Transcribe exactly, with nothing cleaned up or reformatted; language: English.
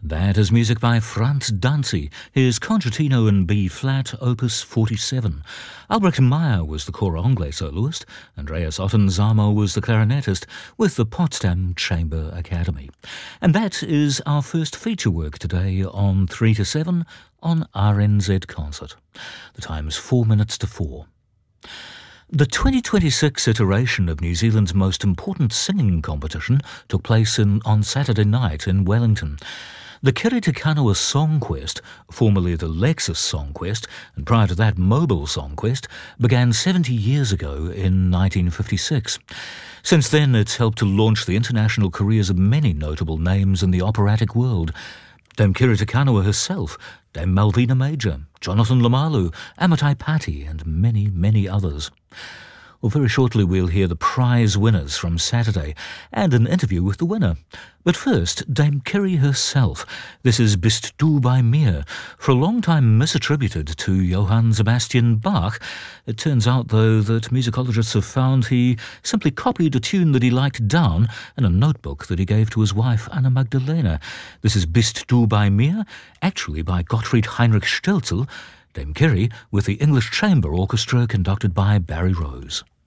That is music by Franz Danzi, his Concertino in B-flat, opus forty-seven. Albrecht Meyer was the cor anglais soloist, Andreas Ottenzamo was the clarinetist with the Potsdam Chamber Academy. And that is our first feature work today on three to seven on R N Z Concert. The time is four minutes to four. The twenty twenty-six iteration of New Zealand's most important singing competition took place in, on Saturday night in Wellington. The Kiri Te Kanawa Song Quest, formerly the Lexus Song Quest, and prior to that Mobile Song Quest, began seventy years ago in nineteen fifty-six. Since then, it's helped to launch the international careers of many notable names in the operatic world. Dame Kiri Te Kanawa herself, Dame Malvina Major, Jonathan Lamalu, Amitai Patti, and many, many others. Well, very shortly we'll hear the prize winners from Saturday and an interview with the winner. But first, Dame Kiri herself. This is Bist du bei mir, for a long time misattributed to Johann Sebastian Bach. It turns out, though, that musicologists have found he simply copied a tune that he liked down in a notebook that he gave to his wife, Anna Magdalena. This is Bist du bei mir, actually by Gottfried Heinrich Stelzel, Dame Kiri with the English Chamber Orchestra conducted by Barry Rose.